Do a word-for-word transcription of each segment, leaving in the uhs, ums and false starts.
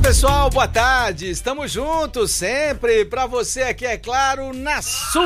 pessoal, boa tarde, estamos juntos sempre, para você aqui, é claro, na sua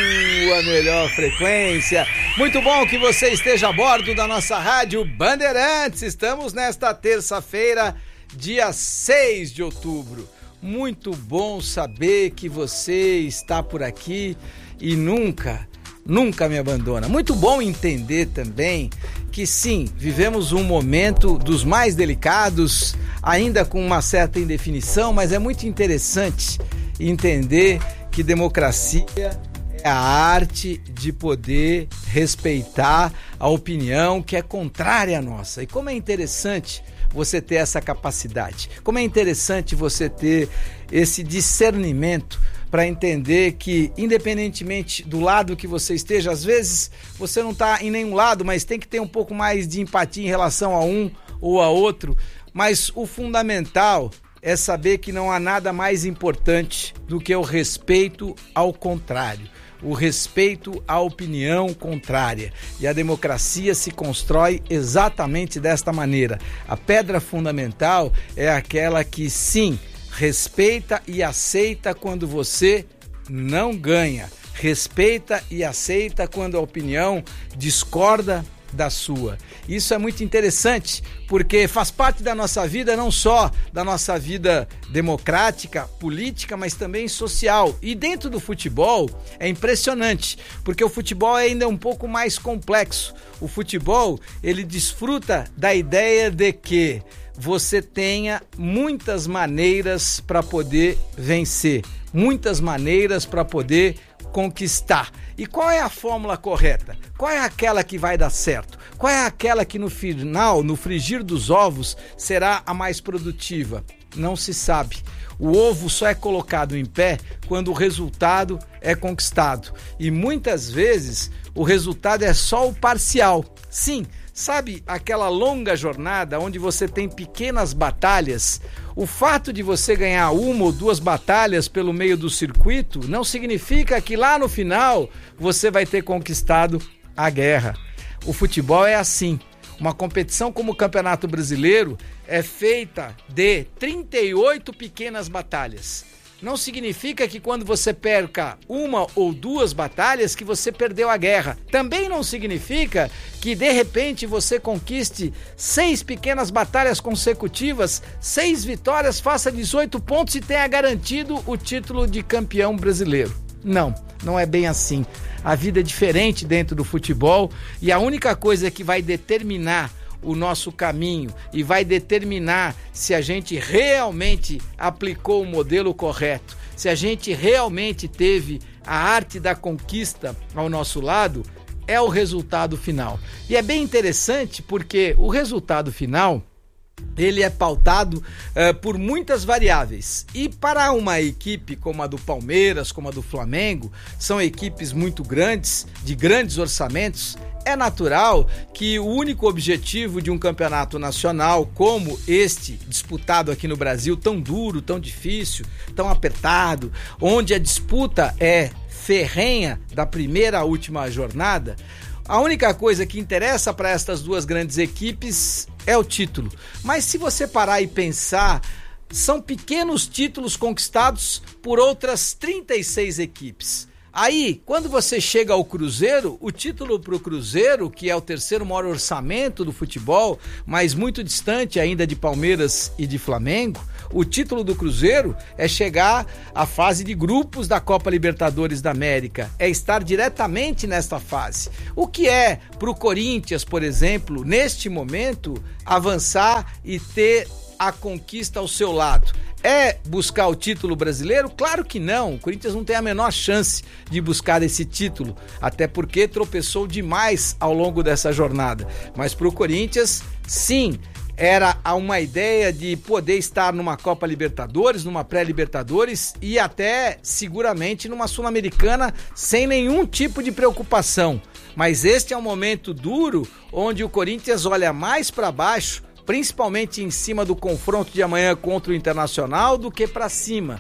melhor frequência. Muito bom que você esteja a bordo da nossa rádio Bandeirantes. Estamos nesta terça-feira, dia seis de outubro. Muito bom saber que você está por aqui e nunca, nunca me abandona. Muito bom entender também que sim, vivemos um momento dos mais delicados, ainda com uma certa indefinição, mas é muito interessante entender que democracia é a arte de poder respeitar a opinião que é contrária à nossa. E como é interessante você ter essa capacidade, como é interessante você ter esse discernimento para entender que, independentemente do lado que você esteja, às vezes você não está em nenhum lado, mas tem que ter um pouco mais de empatia em relação a um ou a outro. Mas o fundamental é saber que não há nada mais importante do que o respeito ao contrário, o respeito à opinião contrária. E a democracia se constrói exatamente desta maneira. A pedra fundamental é aquela que, sim, respeita e aceita quando você não ganha. Respeita e aceita quando a opinião discorda da sua. Isso é muito interessante, porque faz parte da nossa vida, não só da nossa vida democrática, política, mas também social. E dentro do futebol é impressionante, porque o futebol ainda é um pouco mais complexo. O futebol, ele desfruta da ideia de que você tenha muitas maneiras para poder vencer, muitas maneiras para poder conquistar. E qual é a fórmula correta? Qual é aquela que vai dar certo? Qual é aquela que no final, no frigir dos ovos, será a mais produtiva? Não se sabe. O ovo só é colocado em pé quando o resultado é conquistado. E muitas vezes o resultado é só o parcial. Sim, sabe aquela longa jornada onde você tem pequenas batalhas? O fato de você ganhar uma ou duas batalhas pelo meio do circuito não significa que lá no final você vai ter conquistado a guerra. O futebol é assim. Uma competição como o Campeonato Brasileiro é feita de trinta e oito pequenas batalhas. Não significa que quando você perca uma ou duas batalhas que você perdeu a guerra. Também não significa que de repente você conquiste seis pequenas batalhas consecutivas, seis vitórias, faça dezoito pontos e tenha garantido o título de campeão brasileiro. Não, não é bem assim. A vida é diferente dentro do futebol e a única coisa que vai determinar o nosso caminho e vai determinar se a gente realmente aplicou o modelo correto, se a gente realmente teve a arte da conquista ao nosso lado, é o resultado final. E é bem interessante porque o resultado final, ele é pautado uh, por muitas variáveis. E para uma equipe como a do Palmeiras, como a do Flamengo, são equipes muito grandes, de grandes orçamentos, é natural que o único objetivo de um campeonato nacional como este, disputado aqui no Brasil, tão duro, tão difícil, tão apertado, onde a disputa é ferrenha da primeira à última jornada, a única coisa que interessa para estas duas grandes equipes é o título. Mas se você parar e pensar, são pequenos títulos conquistados por outras trinta e seis equipes. Aí, quando você chega ao Cruzeiro, o título para o Cruzeiro, que é o terceiro maior orçamento do futebol, mas muito distante ainda de Palmeiras e de Flamengo, o título do Cruzeiro é chegar à fase de grupos da Copa Libertadores da América, é estar diretamente nesta fase. O que é para o Corinthians, por exemplo, neste momento, avançar e ter a conquista ao seu lado? É buscar o título brasileiro? Claro que não, o Corinthians não tem a menor chance de buscar esse título, até porque tropeçou demais ao longo dessa jornada. Mas para o Corinthians, sim, era uma ideia de poder estar numa Copa Libertadores, numa pré-Libertadores e até seguramente numa Sul-Americana sem nenhum tipo de preocupação. Mas este é um momento duro onde o Corinthians olha mais para baixo, principalmente em cima do confronto de amanhã contra o Internacional, do que para cima.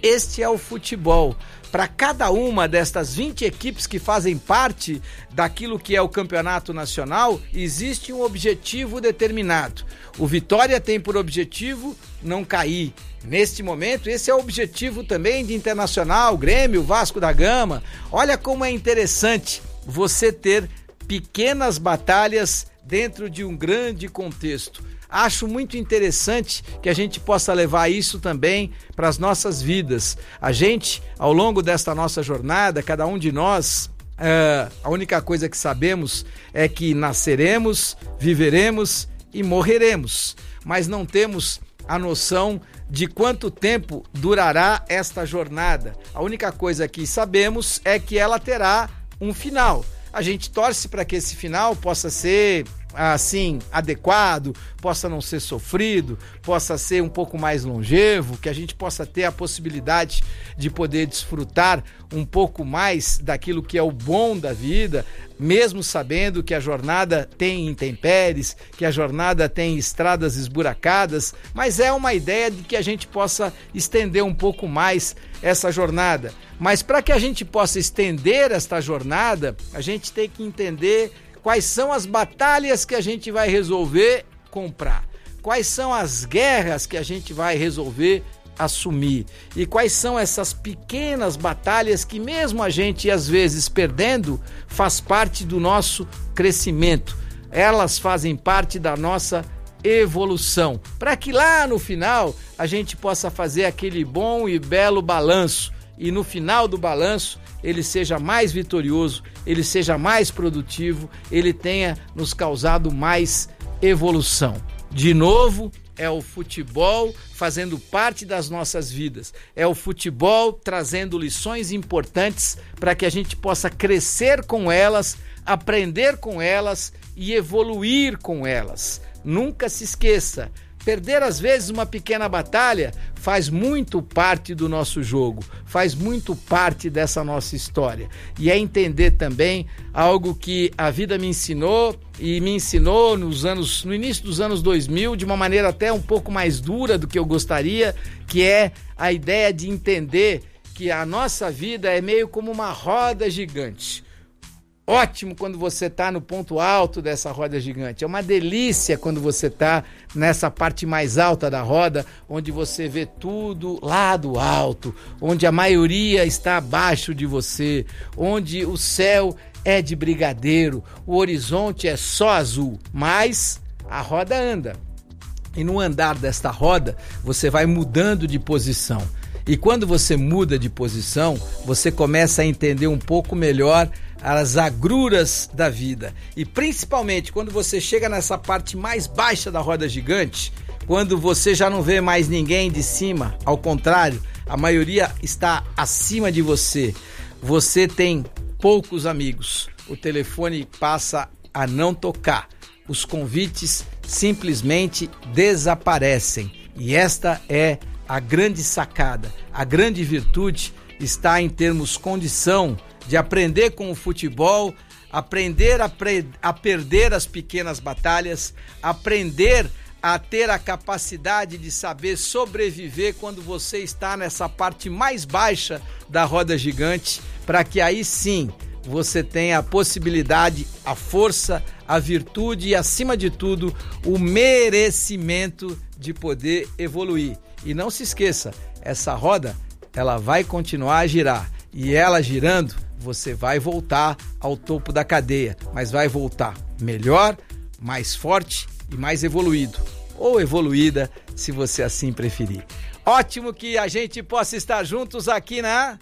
Este é o futebol. Para cada uma destas vinte equipes que fazem parte daquilo que é o campeonato nacional, existe um objetivo determinado. O Vitória tem por objetivo não cair. Neste momento, esse é o objetivo também de Internacional, Grêmio, Vasco da Gama. Olha como é interessante você ter pequenas batalhas dentro de um grande contexto. Acho muito interessante que a gente possa levar isso também para as nossas vidas. A gente, ao longo desta nossa jornada, cada um de nós, é, a única coisa que sabemos é que nasceremos, viveremos e morreremos, mas não temos a noção de quanto tempo durará esta jornada. A única coisa que sabemos é que ela terá um final. A gente torce para que esse final possa ser assim, adequado, possa não ser sofrido, possa ser um pouco mais longevo, que a gente possa ter a possibilidade de poder desfrutar um pouco mais daquilo que é o bom da vida, mesmo sabendo que a jornada tem intempéries, que a jornada tem estradas esburacadas, mas é uma ideia de que a gente possa estender um pouco mais essa jornada. Mas para que a gente possa estender esta jornada, a gente tem que entender quais são as batalhas que a gente vai resolver comprar, quais são as guerras que a gente vai resolver assumir e quais são essas pequenas batalhas que mesmo a gente às vezes perdendo, faz parte do nosso crescimento, elas fazem parte da nossa evolução, para que lá no final a gente possa fazer aquele bom e belo balanço e no final do balanço ele seja mais vitorioso, ele seja mais produtivo, ele tenha nos causado mais evolução. De novo, é o futebol fazendo parte das nossas vidas, é o futebol trazendo lições importantes para que a gente possa crescer com elas, aprender com elas e evoluir com elas. Nunca se esqueça, perder às vezes uma pequena batalha faz muito parte do nosso jogo, faz muito parte dessa nossa história. E é entender também algo que a vida me ensinou e me ensinou nos anos, no início dos anos dois mil, de uma maneira até um pouco mais dura do que eu gostaria, que é a ideia de entender que a nossa vida é meio como uma roda gigante. Ótimo quando você está no ponto alto dessa roda gigante, é uma delícia quando você está nessa parte mais alta da roda, onde você vê tudo lá do alto, onde a maioria está abaixo de você, onde o céu é de brigadeiro, o horizonte é só azul, mas a roda anda. E no andar desta roda, você vai mudando de posição. E quando você muda de posição, você começa a entender um pouco melhor as agruras da vida. E principalmente quando você chega nessa parte mais baixa da roda gigante, quando você já não vê mais ninguém de cima, ao contrário, a maioria está acima de você, você tem poucos amigos, o telefone passa a não tocar, os convites simplesmente desaparecem. E esta é a grande sacada, a grande virtude está em termos condição de aprender com o futebol, aprender a, pre- a perder as pequenas batalhas, aprender a ter a capacidade de saber sobreviver quando você está nessa parte mais baixa da roda gigante, para que aí sim você tenha a possibilidade, a força, a virtude e, acima de tudo, o merecimento de poder evoluir. E não se esqueça, essa roda, ela vai continuar a girar. E ela girando, você vai voltar ao topo da cadeia, mas vai voltar melhor, mais forte e mais evoluído. Ou evoluída, se você assim preferir. Ótimo que a gente possa estar juntos aqui na...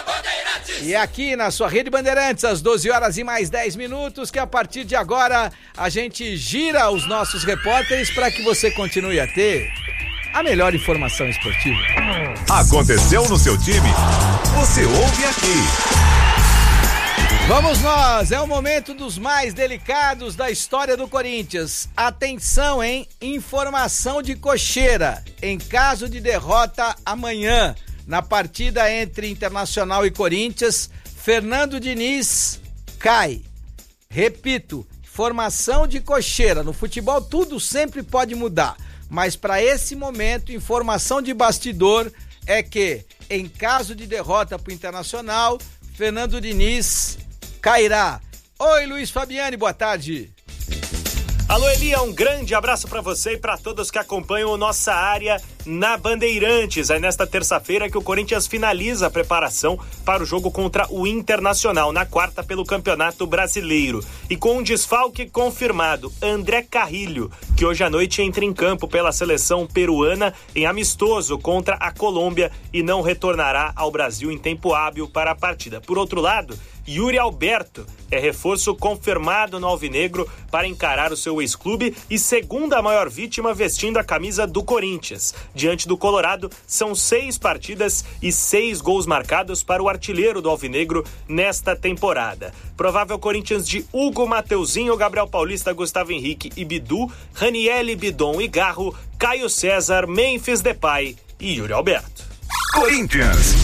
E aqui na sua Rede Bandeirantes, às doze horas e mais dez minutos, que a partir de agora a gente gira os nossos repórteres para que você continue a ter a melhor informação esportiva. Aconteceu no seu time? Você ouve aqui. Vamos nós, é o momento dos mais delicados da história do Corinthians. Atenção, hein? Informação de cocheira. Em caso de derrota amanhã, na partida entre Internacional e Corinthians, Fernando Diniz cai. Repito, informação de cocheira. No futebol tudo sempre pode mudar, mas para esse momento, informação de bastidor, é que, em caso de derrota para o Internacional, Fernando Diniz cairá. Oi, Luiz Fabiani, boa tarde. Alô, Elia, um grande abraço para você e para todos que acompanham nossa área na Bandeirantes. É nesta terça-feira que o Corinthians finaliza a preparação para o jogo contra o Internacional, na quarta pelo Campeonato Brasileiro. E com um desfalque confirmado, André Carrilho, que hoje à noite entra em campo pela seleção peruana em amistoso contra a Colômbia e não retornará ao Brasil em tempo hábil para a partida. Por outro lado, Yuri Alberto é reforço confirmado no Alvinegro para encarar o seu ex-clube e segunda maior vítima vestindo a camisa do Corinthians. Diante do Colorado, são seis partidas e seis gols marcados para o artilheiro do Alvinegro nesta temporada. Provável Corinthians de Hugo, Mateuzinho, Gabriel Paulista, Gustavo Henrique e Bidu, Ranieri, Bidon e Garro, Caio César, Memphis Depay e Yuri Alberto. Corinthians.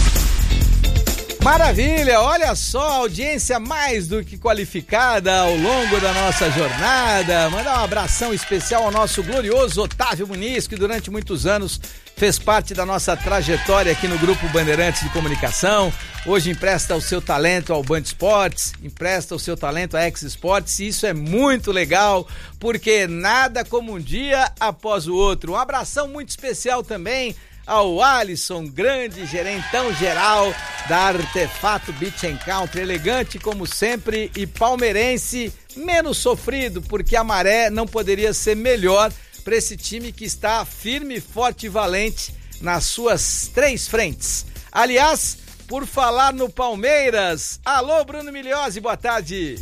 Maravilha, olha só, audiência mais do que qualificada ao longo da nossa jornada. Mandar um abração especial ao nosso glorioso Otávio Muniz, que durante muitos anos fez parte da nossa trajetória aqui no Grupo Bandeirantes de Comunicação. Hoje empresta o seu talento ao Band Esportes, empresta o seu talento à X Esportes, e isso é muito legal, porque nada como um dia após o outro. Um abração muito especial também ao Alisson, grande gerentão geral da Artefato Beach and Country, elegante como sempre e palmeirense menos sofrido, porque a maré não poderia ser melhor para esse time que está firme, forte e valente nas suas três frentes. Aliás, por falar no Palmeiras, alô Bruno Miliose, boa tarde.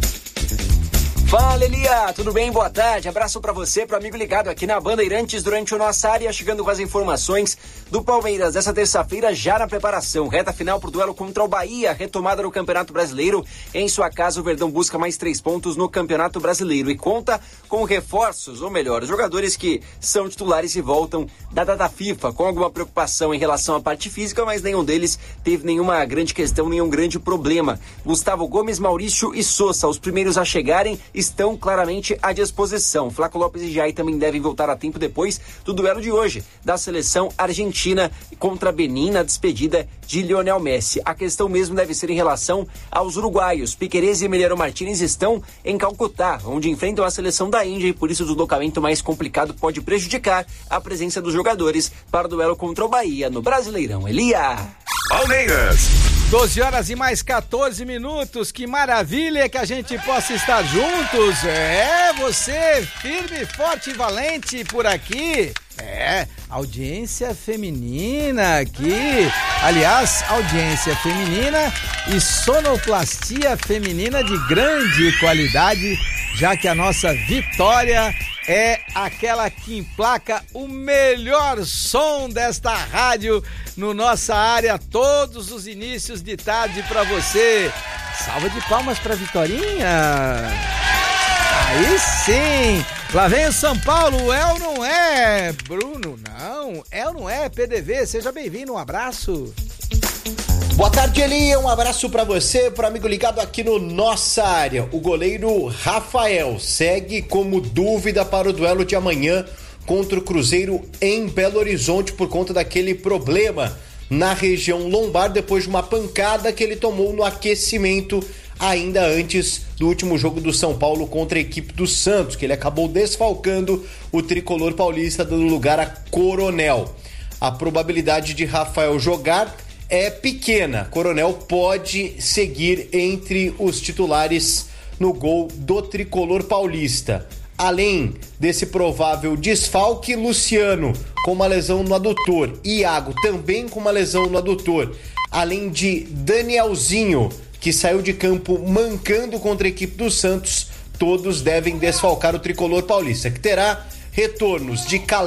Fala, Elia, tudo bem? Boa tarde, abraço pra você, pro amigo ligado aqui na Bandeirantes durante o nossa área, chegando com as informações do Palmeiras dessa terça-feira, já na preparação, reta final pro duelo contra o Bahia, retomada no Campeonato Brasileiro. Em sua casa, o Verdão busca mais três pontos no Campeonato Brasileiro e conta com reforços, ou melhor, os jogadores que são titulares e voltam da data FIFA, com alguma preocupação em relação à parte física, mas nenhum deles teve nenhuma grande questão, nenhum grande problema. Gustavo Gomes, Maurício e Sousa, os primeiros a chegarem, estão claramente à disposição. Flaco Lopes e Jair também devem voltar a tempo depois do duelo de hoje, da seleção argentina contra Benin, na despedida de Lionel Messi. A questão mesmo deve ser em relação aos uruguaios. Piquerez e Emiliano Martínez estão em Calcutá, onde enfrentam a seleção da Índia, e por isso o deslocamento mais complicado pode prejudicar a presença dos jogadores para o duelo contra o Bahia no Brasileirão. Elia! Palmeiras. doze horas e mais quatorze minutos, que maravilha que a gente possa estar juntos. É, você firme, forte e valente por aqui. É, audiência feminina aqui. Aliás, audiência feminina e sonoplastia feminina de grande qualidade, já que a nossa Vitória é aquela que emplaca o melhor som desta rádio no nossa área, todos os inícios de tarde para você. Salva de palmas para Vitorinha. Aí sim. Lá vem o São Paulo, é ou não é? Bruno, não, é ou não é? P D V, seja bem-vindo, um abraço. Boa tarde, Eli, um abraço pra você, pro amigo ligado aqui no Nossa Área. O goleiro Rafael segue como dúvida para o duelo de amanhã contra o Cruzeiro em Belo Horizonte por conta daquele problema na região lombar depois de uma pancada que ele tomou no aquecimento ainda antes do último jogo do São Paulo contra a equipe do Santos, que ele acabou desfalcando o tricolor paulista, dando lugar a Coronel. A probabilidade de Rafael jogar é pequena. Coronel pode seguir entre os titulares no gol do tricolor paulista. Além desse provável desfalque, Luciano com uma lesão no adutor, Iago também com uma lesão no adutor, além de Danielzinho, que saiu de campo mancando contra a equipe do Santos, todos devem desfalcar o tricolor paulista, que terá retornos de Caleb